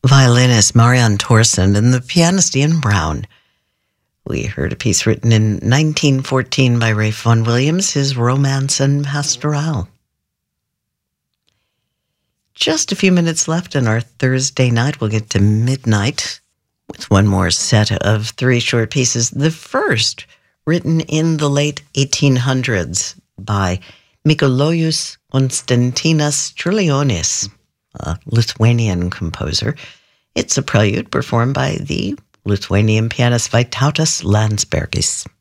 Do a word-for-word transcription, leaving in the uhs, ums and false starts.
violinist Marianne Thorson and the pianist Ian Brown. We heard a piece written in nineteen fourteen by Ralph Vaughan Williams, his Romance and Pastoral. Just a few minutes left in our Thursday night. We'll get to midnight with one more set of three short pieces. The first, written in the late eighteen hundreds by Mikalojus Konstantinas Čiurlionis, a Lithuanian composer. It's a prelude performed by the Lithuanian pianist Vytautas Landsbergis.